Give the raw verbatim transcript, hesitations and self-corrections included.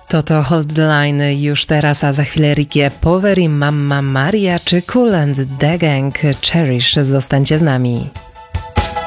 To to Hold the Line już teraz, a za chwilę Ricky Poveri, Mamma Maria czy Kool and the Gang, Cherish. Zostańcie z nami.